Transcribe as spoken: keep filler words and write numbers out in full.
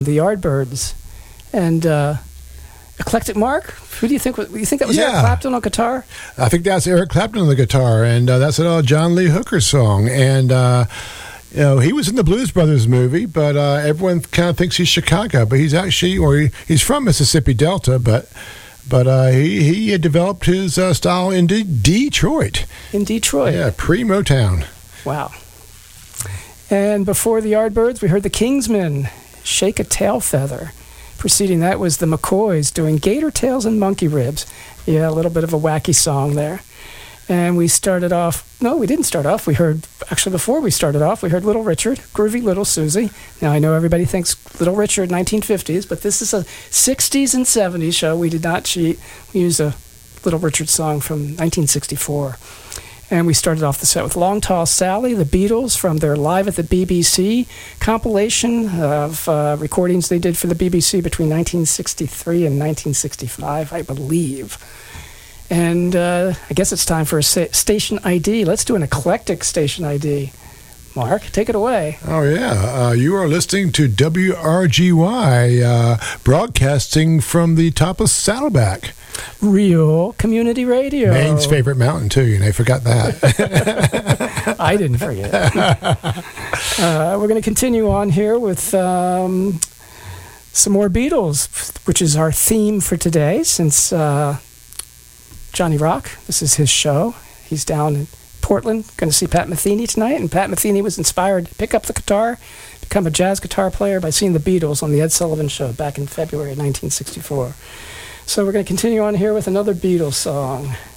The Yardbirds. And uh, Eclectic Mark, who do you think? You think that was Yeah. Eric Clapton on guitar? I think that's Eric Clapton on the guitar, and uh, that's a uh, John Lee Hooker song. And uh, you know, he was in the Blues Brothers movie, but uh, everyone kind of thinks he's Chicago, but he's actually, or he, he's from Mississippi Delta, but but uh, he he had developed his uh, style in De- Detroit. In Detroit. Yeah, pre Motown. Wow. And before the Yardbirds, we heard the Kingsmen, Shake a Tail Feather. Preceding that was the McCoys doing Gator Tails and Monkey Ribs. Yeah, a little bit of a wacky song there. And we started off, no, we didn't start off. We heard, actually before we started off, we heard Little Richard, Groovy Little Susie. Now I know everybody thinks Little Richard nineteen fifties, but this is a sixties and seventies show. We did not cheat. We used a Little Richard song from nineteen sixty-four. And we started off the set with Long Tall Sally, the Beatles, from their Live at the B B C compilation of uh, recordings they did for the B B C between nineteen sixty-three and nineteen sixty-five, I believe. And uh, I guess it's time for a sa- station I D. Let's do an eclectic station I D. Mark, take it away. Oh, yeah. Uh, you are listening to W R G Y, uh, broadcasting from the top of Saddleback. Real community radio. Maine's favorite mountain, too. You know, I forgot that. I didn't forget. uh, we're going to continue on here with um, some more Beatles, which is our theme for today, since uh, Johnny Rock, this is his show. He's down in Portland, going to see Pat Metheny tonight, and Pat Metheny was inspired to pick up the guitar, become a jazz guitar player by seeing the Beatles on the Ed Sullivan Show back in February of nineteen sixty-four. So we're going to continue on here with another Beatles song.